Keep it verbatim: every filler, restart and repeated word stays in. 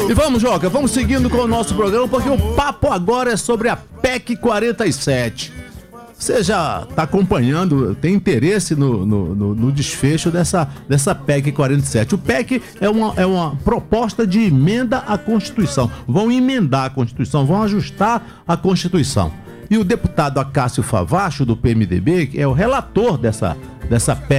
E vamos, Joca, vamos seguindo com o nosso programa, porque o papo agora é sobre a P E C quarenta e sete. Você já está acompanhando, tem interesse no, no, no, no desfecho dessa, dessa P E C quarenta e sete. O P E C é uma, é uma proposta de emenda à Constituição. Vão emendar a Constituição, vão ajustar a Constituição. E o deputado Acácio Favacho, do P M D B, que é o relator dessa, dessa P E C